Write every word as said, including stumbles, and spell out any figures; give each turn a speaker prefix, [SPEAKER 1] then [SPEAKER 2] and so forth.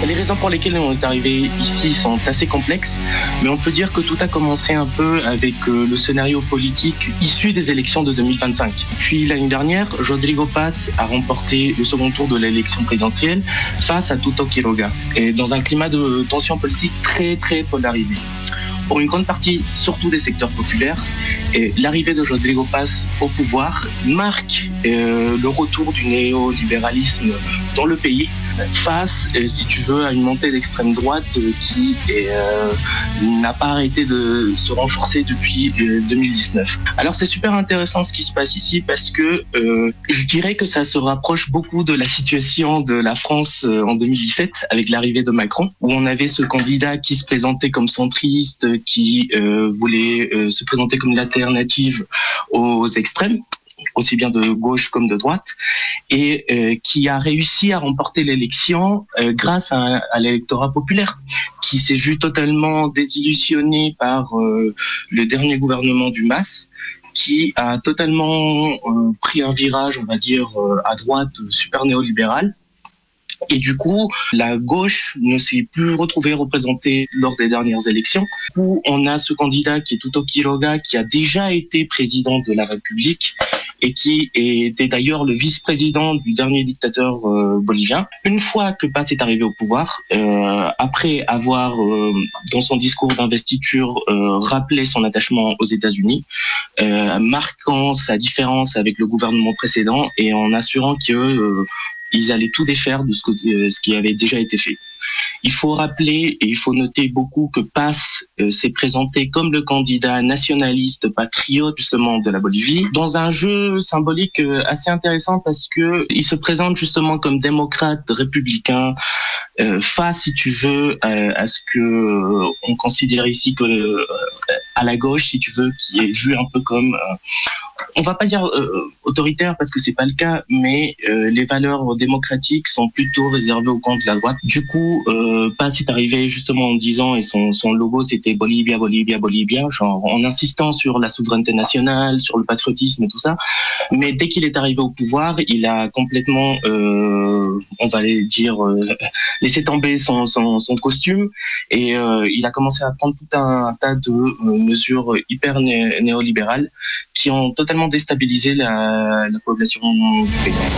[SPEAKER 1] Les raisons pour lesquelles on est arrivé ici sont assez complexes, mais on peut dire que tout a commencé un peu avec euh, le scénario politique issu des élections de deux mille vingt-cinq. Puis l'année dernière, Rodrigo Paz a remporté le second tour de l'élection présidentielle face à Tuto Quiroga, et dans un climat de tension politique très très polarisé. Pour une grande partie, surtout des secteurs populaires, et l'arrivée de Rodrigo Paz au pouvoir marque euh, le retour du néolibéralisme dans le pays face, euh, si tu veux, à une montée d'extrême droite euh, qui euh, n'a pas arrêté de se renforcer depuis euh, deux mille dix-neuf. Alors c'est super intéressant ce qui se passe ici parce que euh, je dirais que ça se rapproche beaucoup de la situation de la France euh, en deux mille dix-sept avec l'arrivée de Macron, où on avait ce candidat qui se présentait comme centriste, qui euh, voulait euh, se présenter comme l'alternative aux extrêmes, aussi bien de gauche comme de droite, et euh, qui a réussi à remporter l'élection euh, grâce à, à l'électorat populaire, qui s'est vu totalement désillusionné par euh, le dernier gouvernement du M A S, qui a totalement euh, pris un virage, on va dire, euh, à droite, super néolibéral. Et du coup, la gauche ne s'est plus retrouvée représentée lors des dernières élections. Du coup, on a ce candidat qui est Tuto Quiroga, qui a déjà été président de la République et qui était d'ailleurs le vice-président du dernier dictateur euh, bolivien. Une fois que Paz est arrivé au pouvoir, euh, après avoir, euh, dans son discours d'investiture, euh, rappelé son attachement aux États-Unis, euh, marquant sa différence avec le gouvernement précédent et en assurant que euh, ils allaient tout défaire de ce, que, euh, ce qui avait déjà été fait. Il faut rappeler et il faut noter beaucoup que Paz euh, s'est présenté comme le candidat nationaliste patriote justement de la Bolivie dans un jeu symbolique euh, assez intéressant parce que il se présente justement comme démocrate républicain euh, face, si tu veux, à, à ce que euh, on considère ici que euh, à la gauche, si tu veux, qui est vu un peu comme euh, on va pas dire euh, autoritaire parce que c'est pas le cas, mais euh, les valeurs démocratiques sont plutôt réservées au camp de la droite. Du coup, euh, Paz est arrivé justement en disant, et son, son logo c'était Bolivia, Bolivia, Bolivia, genre en insistant sur la souveraineté nationale, sur le patriotisme et tout ça. Mais dès qu'il est arrivé au pouvoir, il a complètement, euh, on va dire, euh, laissé tomber son, son, son costume et euh, il a commencé à prendre tout un, un tas de euh, mesures hyper né- néolibérales qui ont totalement déstabilisé la, la population du pays.